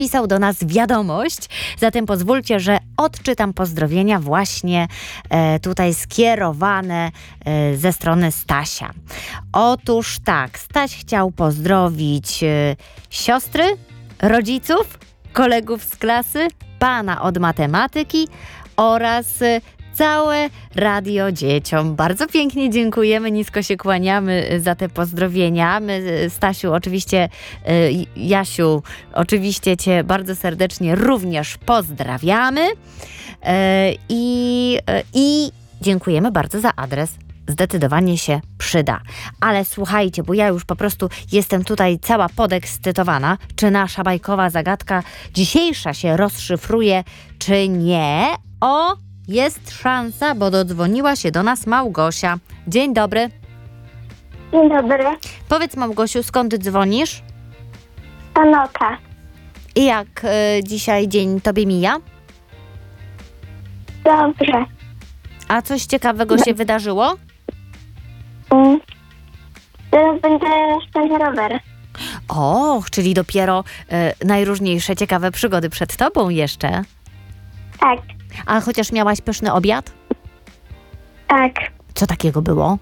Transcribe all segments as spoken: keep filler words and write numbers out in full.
pisał do nas wiadomość, zatem pozwólcie, że odczytam pozdrowienia właśnie e, tutaj skierowane e, ze strony Stasia. Otóż tak, Staś chciał pozdrowić e, siostry, rodziców, kolegów z klasy, pana od matematyki oraz e, całe radio dzieciom. Bardzo pięknie dziękujemy, nisko się kłaniamy za te pozdrowienia. My, Stasiu, oczywiście, Jasiu, oczywiście cię bardzo serdecznie również pozdrawiamy i, i dziękujemy bardzo za adres. Zdecydowanie się przyda. Ale słuchajcie, bo ja już po prostu jestem tutaj cała podekscytowana, czy nasza bajkowa zagadka dzisiejsza się rozszyfruje, czy nie. O! Jest szansa, bo dodzwoniła się do nas Małgosia. Dzień dobry. Dzień dobry. Powiedz, Małgosiu, skąd dzwonisz? Anoka. I jak y, dzisiaj dzień tobie mija? Dobrze. A coś ciekawego się wydarzyło? Mm. Teraz będę stać rower. Och, czyli dopiero y, najróżniejsze ciekawe przygody przed tobą jeszcze. Tak. A chociaż miałaś pyszny obiad? Tak. Co takiego było?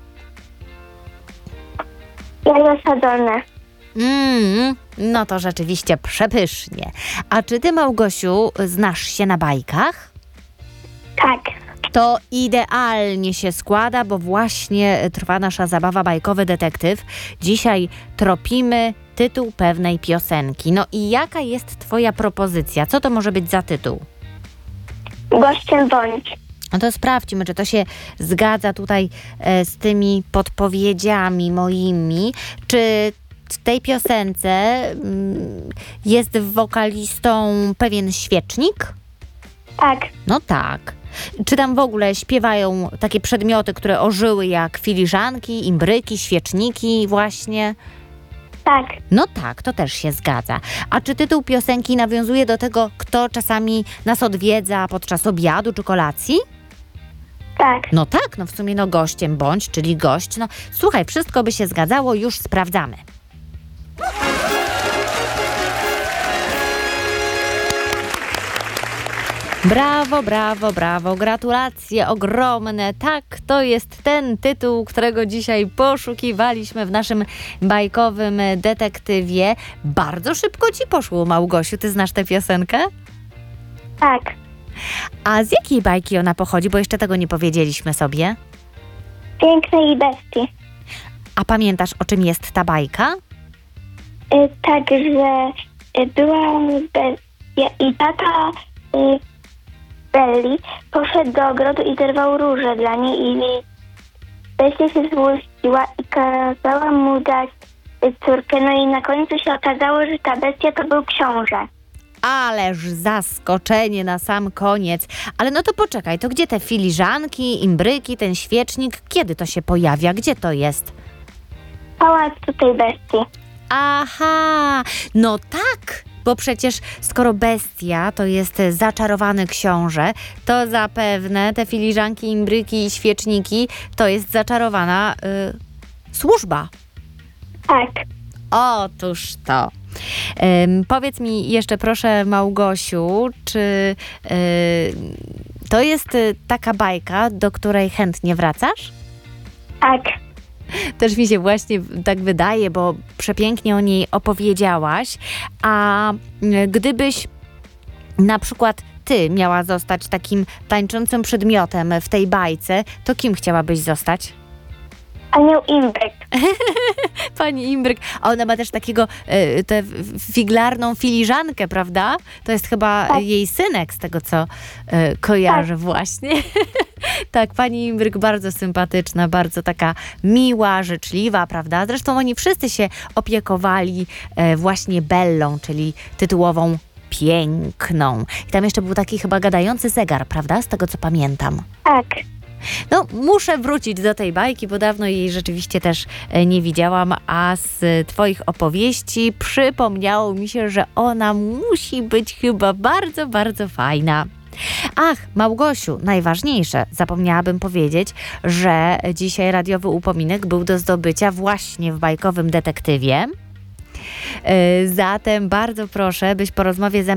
Jajo sadzone. Mm, no to rzeczywiście przepysznie. A czy ty, Małgosiu, znasz się na bajkach? Tak. To idealnie się składa, bo właśnie trwa nasza zabawa Bajkowy Detektyw. Dzisiaj tropimy tytuł pewnej piosenki. No i jaka jest twoja propozycja? Co to może być za tytuł? Gościem bądź. No to sprawdźmy, czy to się zgadza tutaj e, z tymi podpowiedziami moimi. Czy w tej piosence mm, jest wokalistą pewien świecznik? Tak. No tak. Czy tam w ogóle śpiewają takie przedmioty, które ożyły, jak filiżanki, imbryki, świeczniki właśnie? Tak. No tak, to też się zgadza. A czy tytuł piosenki nawiązuje do tego, kto czasami nas odwiedza podczas obiadu czy kolacji? Tak. No tak, no w sumie no gościem bądź, czyli gość. No słuchaj, wszystko by się zgadzało, już sprawdzamy. Brawo, brawo, brawo, gratulacje ogromne. Tak, to jest ten tytuł, którego dzisiaj poszukiwaliśmy w naszym bajkowym detektywie. Bardzo szybko ci poszło, Małgosiu. Ty znasz tę piosenkę? Tak. A z jakiej bajki ona pochodzi? Bo jeszcze tego nie powiedzieliśmy sobie. Pięknej bestii. A pamiętasz, o czym jest ta bajka? Y, tak, że y, była bestia i tata y, Belli poszedł do ogrodu i zerwał róże dla niej i bestia się złościła i kazała mu dać y, córkę. No i na końcu się okazało, że ta bestia to był książę. Ależ zaskoczenie na sam koniec. Ale no to poczekaj, to gdzie te filiżanki, imbryki, ten świecznik? Kiedy to się pojawia? Gdzie to jest? Pałac tej bestii. Aha, no tak, bo przecież skoro bestia to jest zaczarowany książę, to zapewne te filiżanki, imbryki i świeczniki to jest zaczarowana y, służba. Tak. Otóż to. Ym, powiedz mi jeszcze proszę, Małgosiu, czy y, to jest y, taka bajka, do której chętnie wracasz? Tak. Też mi się właśnie tak wydaje, bo przepięknie o niej opowiedziałaś. A y, gdybyś na przykład ty miała zostać takim tańczącym przedmiotem w tej bajce, to kim chciałabyś zostać? Anioł Imbryk. Pani Imbryk, a ona ma też takiego, y, tę figlarną filiżankę, prawda? To jest chyba tak. jej synek, z tego co y, kojarzę tak. właśnie. Tak, pani Imbryk bardzo sympatyczna, bardzo taka miła, życzliwa, prawda? Zresztą oni wszyscy się opiekowali y, właśnie Bellą, czyli tytułową Piękną. I tam jeszcze był taki chyba gadający zegar, prawda? Z tego co pamiętam. Tak. No, muszę wrócić do tej bajki, bo dawno jej rzeczywiście też nie widziałam, a z twoich opowieści przypomniało mi się, że ona musi być chyba bardzo, bardzo fajna. Ach, Małgosiu, najważniejsze, zapomniałabym powiedzieć, że dzisiaj radiowy upominek był do zdobycia właśnie w Bajkowym Detektywie. Zatem bardzo proszę, byś po rozmowie ze mną